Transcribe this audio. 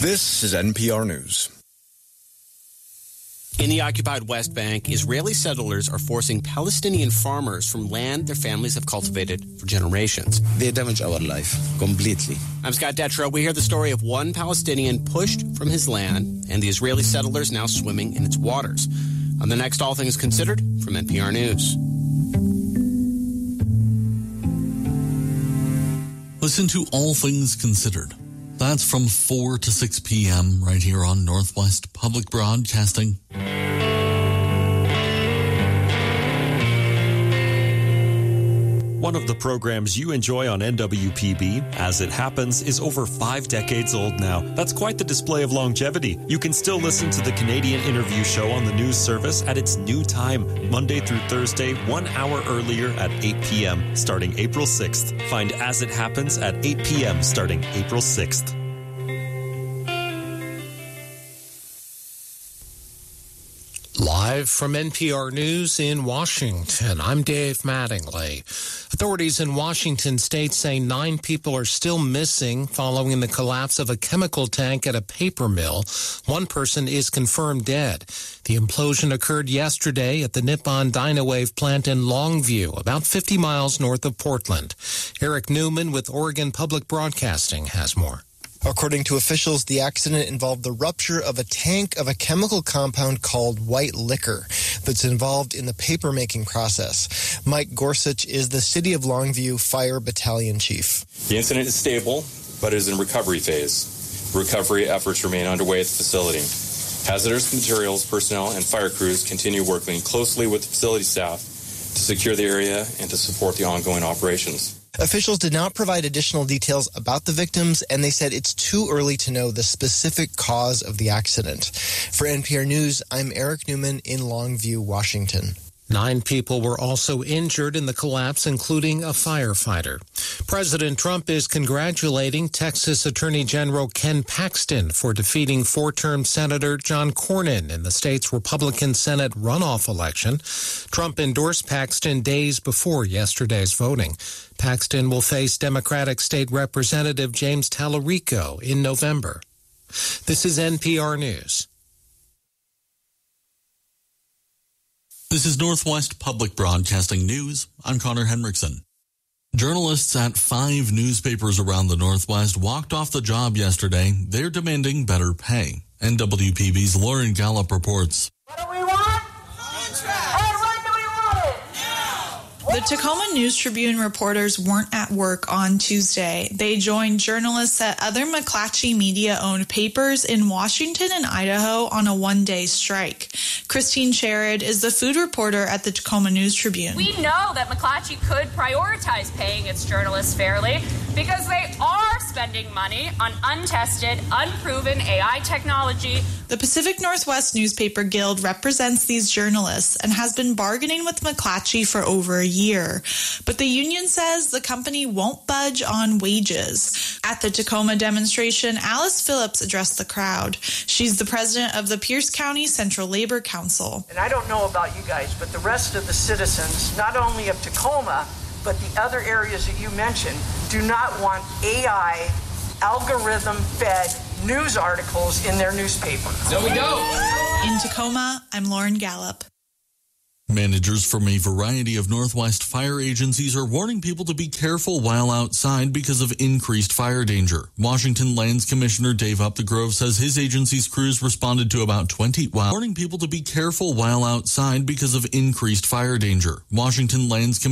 This is NPR News. In the occupied West Bank, Israeli settlers are forcing Palestinian farmers from land their families have cultivated for generations. They damage our life completely. I'm Scott Detrow. We hear the story of one Palestinian pushed from his land and the Israeli settlers now swimming in its waters. On the next All Things Considered from NPR News. Listen to All Things Considered. That's from 4 to 6 p.m. right here on Northwest Public Broadcasting. One of the programs you enjoy on NWPB, As It Happens, is over 5 decades old now. That's quite the display of longevity. You can still listen to the Canadian Interview Show on the news service at its new time, Monday through Thursday, 1 hour earlier at 8 p.m., starting April 6th. Find As It Happens at 8 p.m. starting April 6th. Live from NPR News in Washington, I'm Dave Mattingly. Authorities in Washington state say 9 people are still missing following the collapse of a chemical tank at a paper mill. 1 person is confirmed dead. The implosion occurred yesterday at the Nippon Dynawave plant in Longview, about 50 miles north of Portland. Eric Newman with Oregon Public Broadcasting has more. According to officials, the accident involved the rupture of a tank of a chemical compound called white liquor that's involved in the paper-making process. Mike Gorsuch is the City of Longview Fire Battalion Chief. The incident is stable, but is in recovery phase. Recovery efforts remain underway at the facility. Hazardous materials, personnel, and fire crews continue working closely with the facility staff to secure the area and to support the ongoing operations. Officials did not provide additional details about the victims, and they said it's too early to know the specific cause of the accident. For NPR News, I'm Eric Newman in Longview, Washington. 9 people were also injured in the collapse, including a firefighter. President Trump is congratulating Texas Attorney General Ken Paxton for defeating 4-term Senator John Cornyn in the state's Republican Senate runoff election. Trump endorsed Paxton days before yesterday's voting. Paxton will face Democratic State Representative James Tallarico in November. This is NPR News. This is Northwest Public Broadcasting News. I'm Connor Henriksen. Journalists at 5 newspapers around the Northwest walked off the job yesterday. They're demanding better pay. NWPB's Lauren Gallup reports. What do we want? Contract. And when do we want it? Now. The Tacoma News Tribune reporters weren't at work on Tuesday. They joined journalists at other McClatchy media-owned papers in Washington and Idaho on a 1-day strike. Christine Sherrod is the food reporter at the Tacoma News Tribune. We know that McClatchy could prioritize paying its journalists fairly because they are spending money on untested, unproven AI technology. The Pacific Northwest Newspaper Guild represents these journalists and has been bargaining with McClatchy for over a year. But the union says the company won't budge on wages. At the Tacoma demonstration, Alice Phillips addressed the crowd. She's the president of the Pierce County Central Labor Council. And I don't know about you guys, but the rest of the citizens, not only of Tacoma, but the other areas that you mentioned, do not want AI algorithm-fed news articles in their newspaper. No, we don't. In Tacoma, I'm Lauren Gallup. Managers from a variety of Northwest fire agencies are warning people to be careful while outside because of increased fire danger. Washington Lands Commissioner Dave Upthegrove says his agency's crews responded to about 20 warning people to be careful while outside because of increased fire danger. Washington Lands